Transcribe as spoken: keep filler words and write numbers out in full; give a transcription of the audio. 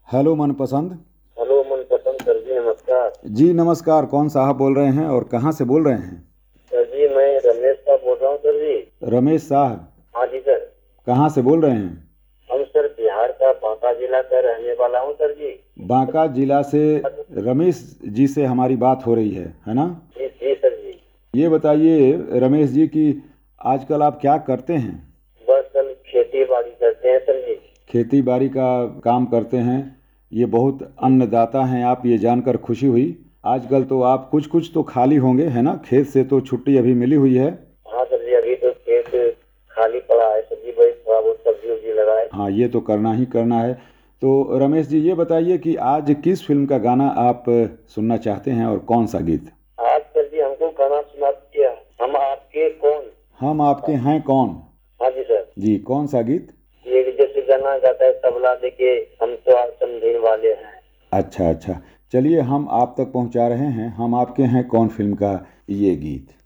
Hello मनपसंद। Hello मनपसंद sir जी, नमस्कार। जी नमस्कार, कौन साहब बोल रहे हैं और कहाँ से बोल रहे हैं? सर जी मैं रमेश साहब बोल रहा हूँ सर जी। रमेश साहब, हाँ जी सर। कहाँ से बोल रहे हैं? हम सर बिहार का बांका जिला का रहने वाला हूँ सर जी। बांका जिला से रमेश जी से हमारी बात हो रही है है ना? जी जी सर जी। ये बताइए रमेश जी कि आजकल आप क्या करते हैं? बस सर खेती बाड़ी करते हैं सर जी। खेती बाड़ी का काम करते हैं। ये बहुत अन्नदाता हैं आप, ये जानकर खुशी हुई। आजकल तो आप कुछ कुछ तो खाली होंगे है ना? खेत से तो छुट्टी अभी मिली हुई है। हाँ सर जी, अभी तो खेत खाली पड़ा है सर जी, भाई थोड़ा बहुत सब्जी उब्जी लगाए। हाँ, ये तो करना ही करना है। तो रमेश जी ये बताइए कि आज किस फिल्म का गाना आप सुनना चाहते हैं और कौन सा गीत? आज सर जी हमको गाना सुना दिया, हम आपके कौन। हम आपके हैं कौन। हाँ जी सर। जी, कौन सा गीत? ये जैसे गाना गाता है तबला देके, हम तो आप समझने वाले हैं। अच्छा अच्छा, चलिए हम आप तक पहुंचा रहे हैं हम आपके हैं कौन फिल्म का ये गीत।